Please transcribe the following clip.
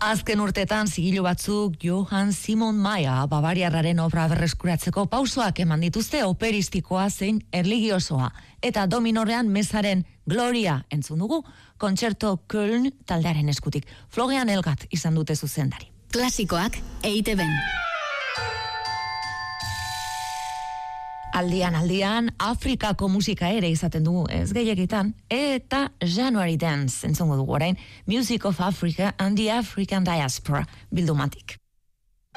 Azken urtetan zigilu batzuk Johann Simon Mayer bavariarraren obra berreskuratzeko pausoak eman dituzte operistikoa zein erligiosoa. Eta dominorean mezaren Gloria entzun dugu, kontzerto Köln taldearen eskutik. Florian Elgat izan dute zuzendari. Klasikoak EITB-n. Aldian, Afrikako musika ere izaten dugu, ez gehiegitan, eta January Dance entzongo dugu orain, Music of Africa and the African Diaspora bildumatik.